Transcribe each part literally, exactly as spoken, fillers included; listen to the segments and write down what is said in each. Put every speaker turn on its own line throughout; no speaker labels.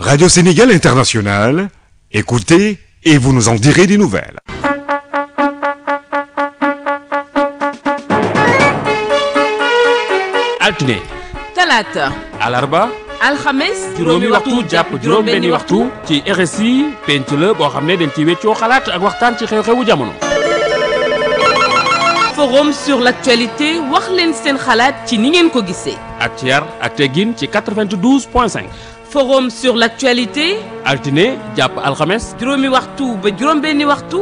Radio Sénégal International, écoutez et vous nous en direz des nouvelles.
altine
talaata
alarba
alxames
juróomi waxtu jàpp juróom benni waxtu ci R S I penc la boo xam ne dañ ci weccoo xalaat ak waxtaan ci xew-xewu jamono.
forum sur l'actualité wax leen seen xalaat ci ni ngeen ko gisee.
ak ci yar ak teggin ci quatre-vingt-douze point cinq.
forum sur l'actualité
altine jàpp alxames
juróomi waxtu ba juróom benni waxtu.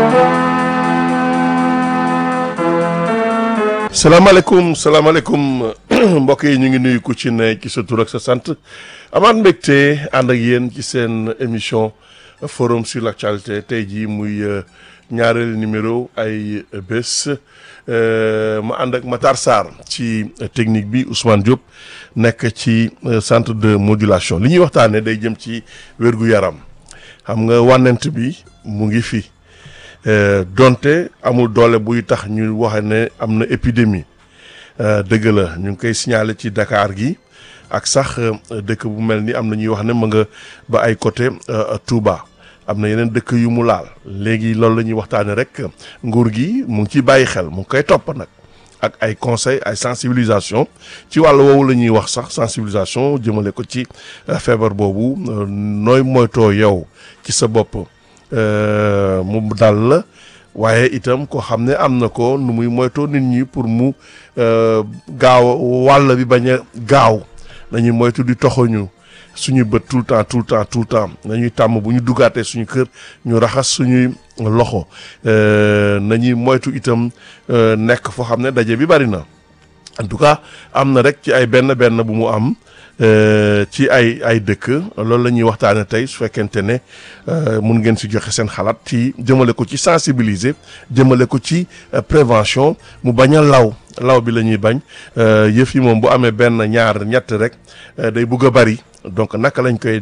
salaamaaleykum salaamaaleykum mbokk yi ñu ngi nuyu ku ci ne ci sa tur ak sa sant amaat mbégte ànd ak yéen ci seen émission forum sur l'actualité tey jii muy ñaareelu numéro ay bés ma ànd ak Matar Sarr ci technique bi Ousmane Diop nekk ci centre de modulation li ñuy waxtaanee day jëm ci wér-gu-yaram xam nga wànnent bi mu ngi fi. Euh, donte amul doole buy tax ñu waxe ne am na épidémie euh, dëgg la ñu ngi koy signaler ci Dakar gi ak sax euh, dëkk bu mel ni am na ñuy wax ne ma nga ba ay côté euh, Touba am na yeneen dëkk yu mu laal léegi loolu la ñuy waxtaane rek nguur gi mu ngi ciy bàyyi xel mu ngi koy topp nag ak ay conseil ay sensibilisation ci wàllu woowu la ñuy wax sax sensibilisation jëmale ko ci euh, feebar boobu euh, nooy moytoo yow ci sa bopp mu dal la waaye itam ko xam ne am na ko nu muy moytoo nit ñi pour mu gaaw wàll bi bañ a gaaw nañuy moytu di toxoñu suñu bët tout le temps tout le temps tout le temps nañuy tàmm bu ñu duggaatee suñu kër ñu raxas suñuy loxo nañuy moytu itam nekk foo xam ne daje bi bari na en tout cas am na rek ci ay benn benn bu mu am ci ay ay dëkk loolu la ñuy waxtaane tey su fekkente ne mun ngeen si joxe seen xalaat ci jëmale ko ci sensibiliser jëmale ko ci prévention mu bañ a law law bi la ñuy bañ yëf yi moom bu amee benn ñaar ñett rek day bugg a bari donc naka lañ koy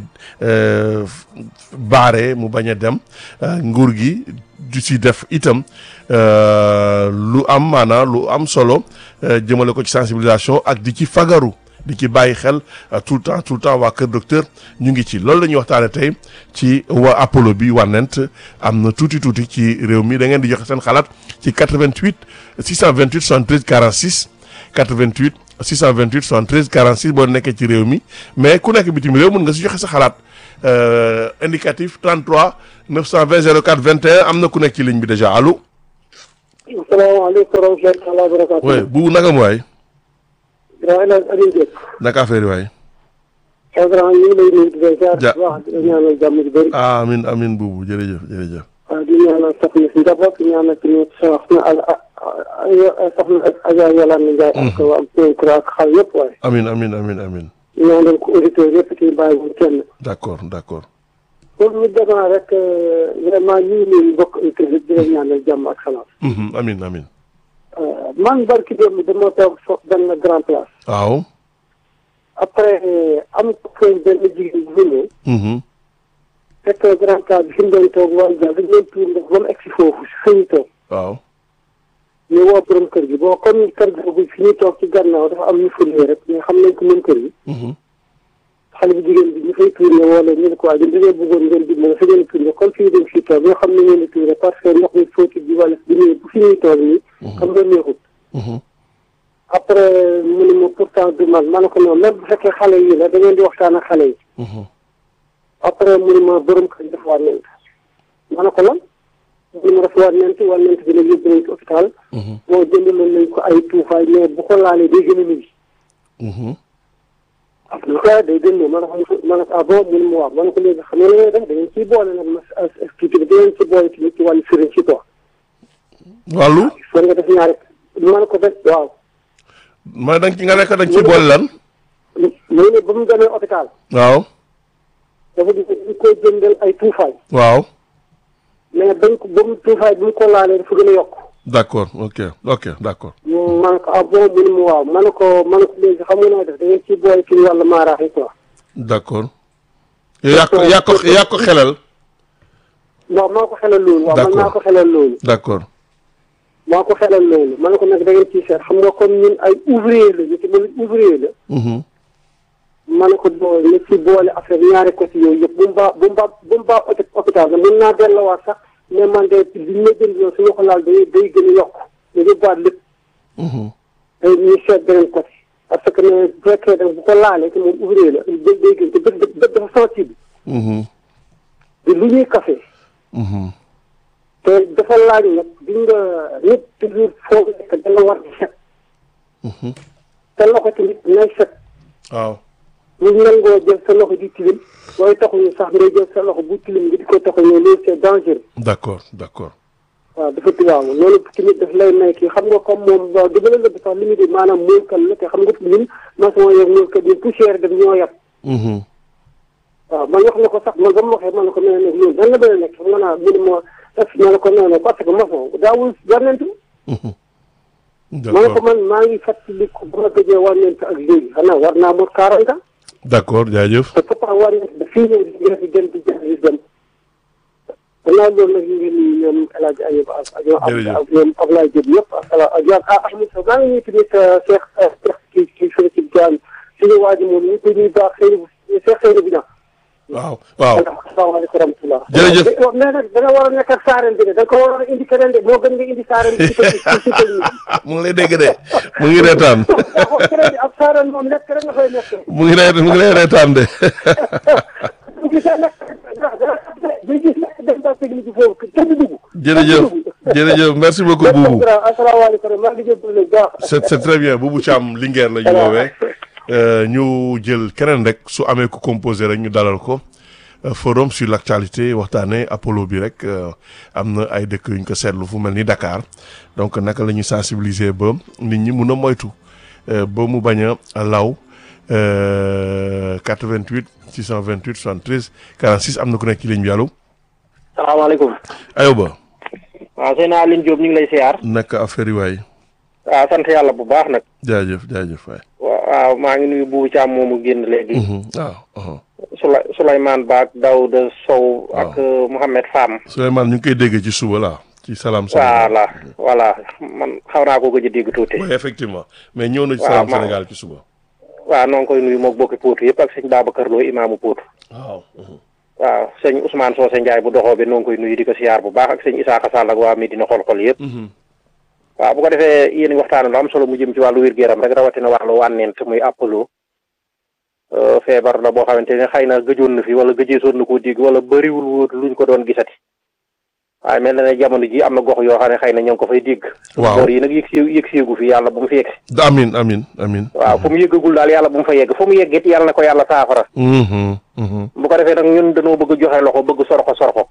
baaree mu bañ a dem nguur gi du si def itam lu am maanaam lu am solo jëmale ko ci sensibilisation ak di ci fagaru di ci bàyyi xel tout le temps tout le temps waa Kër Docteur ñu ngi ci loolu la ñuy waxtaane tey ci waa Apollo bi wànnent am na tuuti tuuti ci réew mi da ngeen di joxe seen xalaat ci quatre-vingt-huit six cent vingt-huit soixante-treize quarante-six quatre-vingt-huit six cent vingt-huit soixante-treize quarante-six boo nekkee ci réew mi mais ku nekk bitim réew mën nga si joxe sa xalaat indicatif trente-trois neuf cent vingt zéro quatre vingt et un am na ku nekk ci ligne bi déjà allo.
asalaamaaleykum wa rahmatulah wa barakatuh.
oui bu naka mu waay.
waaw El Hadj Aliou Diop.
naka affaire yi waay.
Ibrahima ñu ngi lay nuyu di leen jaar. ja wax di ñaanal jàmm ji bëri.
amiin amiin buubu jërëjëf jërëjëf.
waaw di ñaanal soxna si njaboot di ñaanal tamit soxna ak soxna ak Adja Yolande Ndiaye. ak waa Péncra ak xale yëpp waaye.
amiin amiin amiin amiin.
ñaanal ko auditeurs yëpp ci bàyyi wu kenn.
d' accord d' accord.
pour ñu demee rek vraiment ñu ngi leen bokk auditeurs yëpp di leen ñaanal jàmm ak salaam.
amiin amiin.
man barki démb dama toog so benn grand place.
waaw.
après am ko benn jigéen bu ñëw. fekk grand place bi fi mu doon toog wàllu daal dañu leen tuur ndox ba mu egg si foofu si fa ñu toog.
waaw.
ñu woo borom kër gi bon comme kër gi fi ñuy toog ci gannaaw dafa am ñu fële rek mais xam nañ ko moom kër gi. xale bu jigéen bi ñu fay tuuree wala ñu ne ko waaye dañu leen bëggoon ngeen dimbali fa ngeen tuuree comme fii dañ fiy toog ñoo xam ne ngeen di tuuree parce que ndox mi fóoti bi wala bi ñëwee bu fi ñuy toog nii. xam nga neexut. après mu ne ma pourtant du man ma ne ko noonu même bu fekkee xale yi la da ngeen di waxtaan ak xale yi. après mu ne ma borom kër dafa war nent ma ne ko lan mu ne ma dafa war nent war nent bi nag yóbbu nañ ko hôpital. boo jëndaloon nañ ko ay tuufaay mais bu ko laalee day gën a nuyu. en tout cas day gën a ma ne ko ma ne ko ah bon mu ne ma waaw ma ne ko léegi xam nga la def da ngeen ciy boole nag ma expliqué da ngeen ci boole tamit ci wàllu sëriñ ci quoi.
wàllu.
war nga def ñaari ma ne ko def waaw.
ma da nga nekk da nga ci boole lan.
léegi nag ba mu demee hôpital.
waaw.
dafa di dañ koy jëndal ay tuufaay.
waaw.
mais bañ ko ba mu tuufaay bi mu ko laalee dafa gën a yokk.
d' accord ok ok d' accord.
ma ne ko ah bon mu ne ma waaw ma ne ko ma ne ko léegi xam nga noo def da ngeen ciy boole ci wàllu maaraax yi quoi.
d' accord. yaa ko yaa ko yaa ko xelal.
non maa ko xelal loolu.
d' accord
waaw man maa ko xelal loolu.
d' accord.
maa ko xelal loolu ma ne ko nag da ngeen ciy seet xam nga comme ñun ay ouvrier la ñu ci mën ouvrier la. ma ne ko doo na ci boole affaire ñaari côté yooyu yëpp bu mu baax bu mu baax bu mu baax hôpital la mën naa delluwaat sax mais man de li ma jënd yow suñu ko laal day day gën a yokk ñu yóbbuwaat lépp. te ñu seet beneen côté parce que ne bu fekkee bu ko laalee te moom ouvrier la day day gën te bët bët dafa sensible. te lu ñuy café. te dafa laaj nag di nga nit toujours foo nekk da nga war di set. te loxo tamit nay set.
waaw.
ñu nangoo jël sa loxo di tilim waaye taxuñu sax ngay jël sa loxo bu tilim nga di ko taxaw loolu c'est dangereux.
d'accord d'accord.
waaw dafa tuwaawu loolu tamit daf lay may kii xam nga comme moom waaw dëgg la sax li mu di maanaam muulkat la te xam nga ñun maçon yeeg muulkat yi poussière daf ñoo yab. waaw man wax na ko sax man ba mu waxee man na ko nee na loolu dan la bëri nekk xam nga naa mënu ma def ma ne ko nee na parce que maçon daawul warnentu ma ne ko man maa ngi fàttaliku ba ma gëjee warnent ak léegi xanaa war naa mot quarante ans.
d'accord jaajëf.
te pourtant warnent da fii ñëw di di dem di jël di dem. xanaa loolu nag ñu ngi nii ñoom El Hadj Ayib ak ak ñoom Ablaye Diop yëpp ak ak ah Ahmed Sow maa ngi nuyu tamit Cheikh Cheikh kii kii fële ci Diagne suñu waa ji moom ñu koy nuyu baax Seydou Cheikh Seydou bi
waaw waaw.
asalaamaaleykum wa rahmatulah.
jërëjëf
mais nag da nga war a nekk ak saareen bi de da nga ko war a indi keneen de moo gën nga indi saareen bi ci ci ci
mu ngi lay dégg de mu ngi reetaan.
keneen bi ak saareen moom nekk rek nga fay nekk.
mu ngi lay mu ngi lay reetaan de.
bu gisee nag bu gis nag dem ba technique foofu kenn du dugg.
jërëjëf jërëjëf merci beaucoup Boubou.
asalaamaaleykum maa ngi jéggalu bu baax.
c'est c'est très bien Boubou Thiam Linguère la ñu woowee. ñu jël keneen rek su amee ku composé rek ñu dalal ko forum sur l'actualité waxtaanee Apollo bi rek am na ay dëkk yu ñu ko seetlu fu mel ni Dakar donc naka la ñuy sensibiliser ba nit ñi mun a moytu ba mu bañ a law quatre-vingt-huit six cent vingt-huit soixante-treize quarante-six am na ku nekk ci ligne bi allo.
salaamaaleykum.
Ayoba.
waaw sëñ Aline Diop ñu ngi lay siyaar.
naka affaire yi waay.
waaw sant yàlla bu baax nag.
jaajëf jaajëf waay.
waaw maa ngi nuyu Boubou Thiam moomu génn léegi.
waaw.
Souley Souleymane Ba ak Daouda Sow. ak Mouhamed Fam.
Souleymane ñu ngi koy dégg ci suba la ci Salam Sénégal.
voilà voilà man xaw naa ko gëj a dégg tuuti.
oui effectivement mais ñëw na ci Salam Sénégal ci suba.
waaw noo ngi koy nuyu moog bokki Potou yëpp ak sëñ Babacar Lo imaamu Potou.
waaw.
waaw sëñ Ousmane Socé Ndiaye bu doxoo bi noo ngi koy nuyu di ko siyaar bu baax ak sëñ Isaaxa Sall ak waa Medina xol-xol yëpp. waaw bu ko defee yéen ngi waxtaan lu am solo mu jëm ci wàllu wér-gu-yaram rek rawatina wàllu wànneent muy Apollo feebar la boo xamante ne xëy na gëjoon na fi wala gëjeesoon na koo dégg wala bëriwul woon luñ ko doon gisati waaye mel na ne jamono ji am na gox yoo xam ne xëy na ñoo ngi ko fay dégg.
waaw
boor yi nag yëg si yëg seegu fi yàlla bu mu fi yegg si.
amin amin amin
waaw fu mu yëggagul daal yàlla bu mu fa yegg fu mu yegg it yàlla na ko yàlla saafara. bu ko defee nag ñun dañoo bëgg joxe loxo bëgg sorxo sorxo.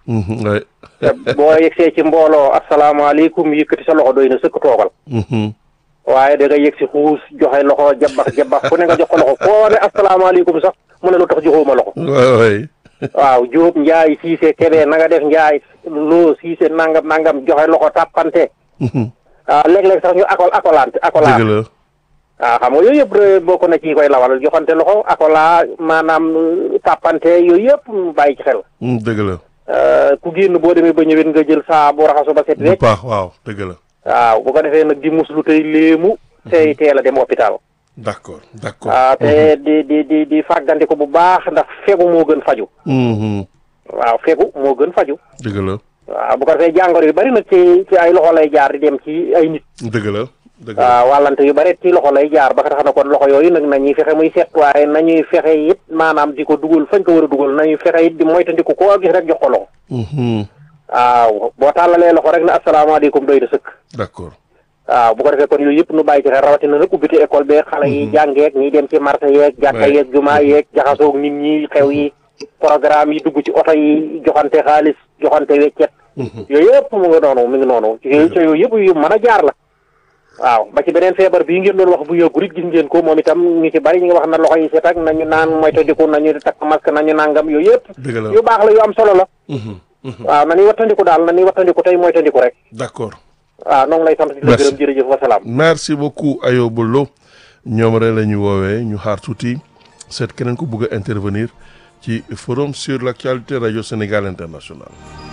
boo yegsee ci mbooloo asalaamaaleykum yëkkati sa loxo doy na sëkk toogal. waaye da nga yegg si xuus joxe loxo jabax jabax fu ne nga jox ko loxo foo ne asalaamaaleykum sax mu ne lu tax joxuma loxo.
waay.
waaw Diop Ndiaye Cissé Kébé na nga def Ndiaye Lo Cissé nangam nangam joxe loxo tàppante. waaw léeg-léeg sax ñu akol akolante akolaat.
dëgg la.
waaw xam nga yooyu yëpp bokk na ci koy lawal joxante loxo akola maanaam tàppante yooyu yëpp mu bàyyi ci xel.
dëgg la.
ku génn boo demee ba ñëwee nga jël saa bu raxasu ba set
bu
rek.
baax waaw dëgg la.
waaw bu ko defee nag di muslu tey léemu. tey teel a dem hôpital.
d'accord d'accord.
waaw te di di di di fàggante ko bu baax ndax fegu moo gën faju. waaw fegu moo gën faju.
dëgg la.
waaw bu ko defee jàngoro yu bari nag ci ci ay loxo lay jaar di dem ci ay nit.
dëgg la. dëgg la
waaw wàllante yu bari ci loxo lay jaar ba tax na kon loxo yooyu nag nañuy fexe muy set waaye nañuy fexe it maanaam di ko dugal fañ ko war a dugal nañuy fexe it di moytandiku koo gis rek jox ko loxo. waaw boo tàllalee loxo rek ne asalaamaaleykum doy na sëkk.
d'accord.
waaw bu ko defee kon yooyu yëpp nu bàyyi ci xel rawatina nag ubbite école bee xale yi jàngeeg ñiy dem ci marché yeeg jàkka yeeg jumaa yeeg jaxasoog nit ñi xew yi programme yi dugg ci oto yi joxante xaalis joxante weccet yooyu yëpp mu ngi noonu mi ngi noonu ci yooyu yëpp yu mën a jaar la waaw ba ci beneen feebar bii ngeen doon wax bu yëggu it gis ngeen ko moom itam ñu ci bari ñu ngi wax na loxo yi set ak nañu naan moytandiku nañu takk masque nañu nangam yooyu yëpp
dëgg la
yu baax la yu am solo la waaw nañuy wattandiku daal nañuy wattandiku tey moytandiku rek
d'accord.
waaw noonu lay sant di la gërëm jërëjëf wasalaam.
merci beaucoup Ayoba Lo ñoom rek la ñu woowee ñu xaar tuuti seet keneen ku bëgg a intervenir ci forum sur l'actualité radio Sénégal International.